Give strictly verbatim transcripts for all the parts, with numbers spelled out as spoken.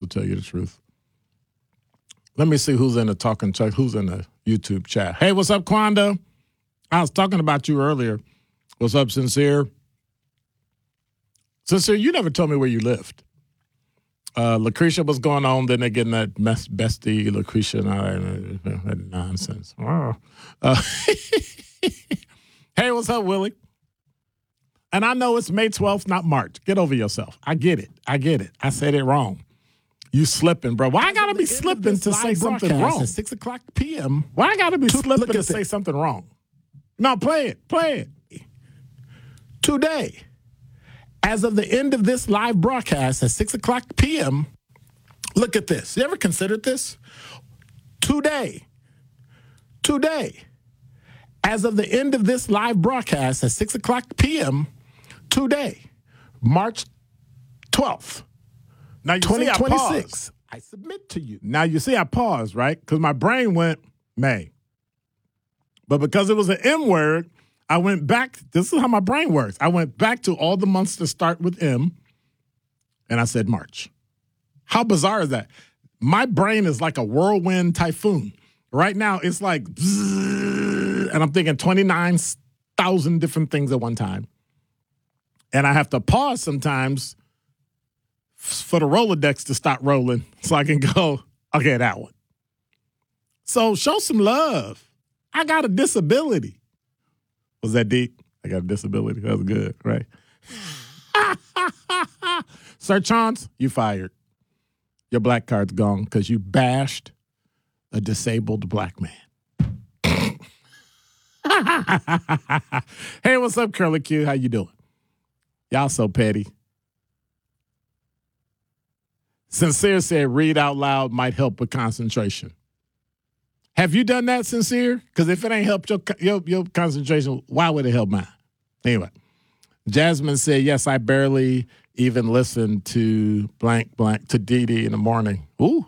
tell you the truth. Let me see who's in the talking chat, who's in the YouTube chat. Hey, what's up, Quanda? I was talking about you earlier. What's up, Sincere? Sincere, you never told me where you lived. Uh, Lucretia, what's going on? Then they're getting that mess, bestie, Lucretia, and all that, that nonsense. Uh, hey, what's up, Willie? And I know it's May twelfth, not March. Get over yourself. I get it. I get it. I said it wrong. You slipping, bro. Why I gotta be slipping to say something wrong? At six o'clock p.m. Why I gotta be slipping to say something wrong? No, play it. Play it. Today, as of the end of this live broadcast at six o'clock p.m., look at this. You ever considered this? Today, today, as of the end of this live broadcast at six o'clock p.m., today, March twelfth, now you twenty twenty-six, I, I submit to you. Now you see I paused, right? Because my brain went May. But because it was an M word, I went back. This is how my brain works. I went back to all the months that start with M, and I said March. How bizarre is that? My brain is like a whirlwind typhoon. Right now, it's like, and I'm thinking twenty-nine thousand different things at one time. And I have to pause sometimes for the Rolodex to stop rolling so I can go, okay, that one. So show some love. I got a disability. Was that deep? I got a disability. That was good, right? Sir Chance, you fired. Your black card's gone because you bashed a disabled black man. Hey, what's up, Curly Q? How you doing? Y'all so petty. Sincere said read out loud might help with concentration. Have you done that, Sincere? Because if it ain't helped your, your, your concentration, why would it help mine? Anyway, Jasmine said, yes, I barely even listened to blank, blank, to Dee Dee in the morning. Ooh.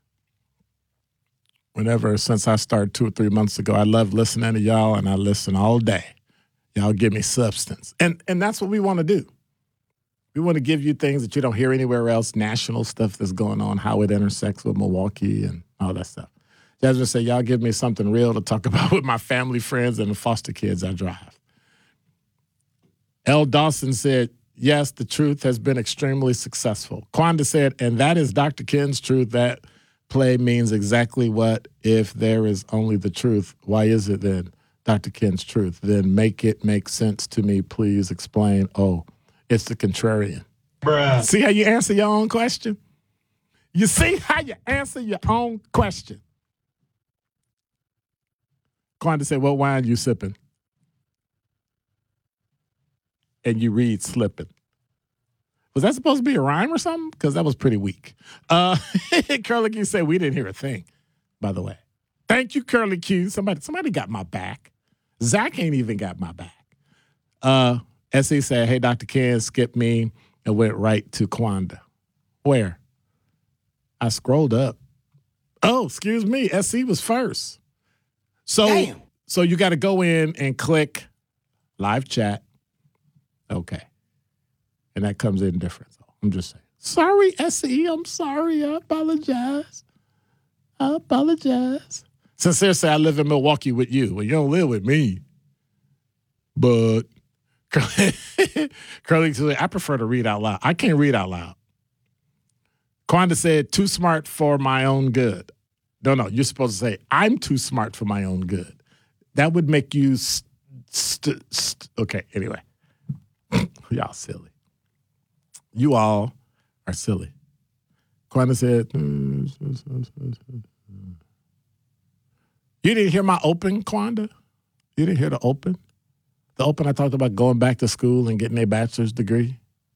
Whenever, since I started two or three months ago, I love listening to y'all, and I listen all day. Y'all give me substance. And and that's what we want to do. We want to give you things that you don't hear anywhere else, national stuff that's going on, how it intersects with Milwaukee and all that stuff. Jasmine said, y'all give me something real to talk about with my family, friends, and the foster kids I drive. L. Dawson said, yes, the truth has been extremely successful. Quanda said, and that is Doctor Ken's truth. That play means exactly what if there is only the truth. Why is it then Doctor Ken's truth? Then make it make sense to me. Please explain. Oh, it's the contrarian. Bruh. See how you answer your own question? You see how you answer your own question? Quanda said, what wine you sipping? And you read slipping. Was that supposed to be a rhyme or something? Because that was pretty weak. Uh, Curly Q said we didn't hear a thing, by the way. Thank you, Curly Q. Somebody somebody got my back. Zach ain't even got my back. Uh, S E said, hey, Doctor Ken, skip me and went right to Quanda. Where? I scrolled up. Oh, excuse me. S E was first. So, Damn. so you got to go in and click live chat. Okay. And that comes in different. So I'm just saying. Sorry, S E. I'm sorry. I apologize. I apologize. Sincere said, I live in Milwaukee with you. Well, you don't live with me. But Curly said, I prefer to read out loud. I can't read out loud. Quanda said, too smart for my own good. No, no, you're supposed to say, I'm too smart for my own good. That would make you, st- st- st- okay, anyway. Y'all silly. You all are silly. Quanda said, you didn't hear my open, Quanda? You didn't hear the open? The open I talked about going back to school and getting a bachelor's degree?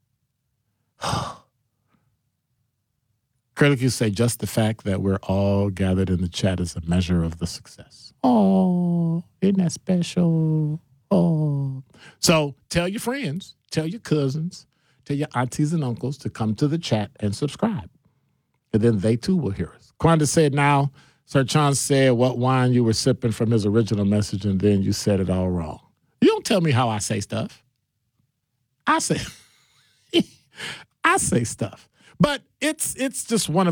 Critics say just the fact that we're all gathered in the chat is a measure of the success. Oh, isn't that special? Oh. So tell your friends, tell your cousins, tell your aunties and uncles to come to the chat and subscribe. And then they too will hear us. Quanda said now, Sir Chance said what wine you were sipping from his original message, and then you said it all wrong. You don't tell me how I say stuff. I say, I say stuff. But it's it's just one of